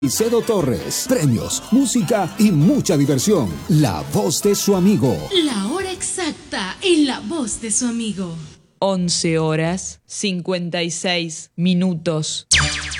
Cedo Torres, premios, música y mucha diversión. La voz de su amigo. La hora exacta en La voz de su amigo. 11 horas 56 minutos.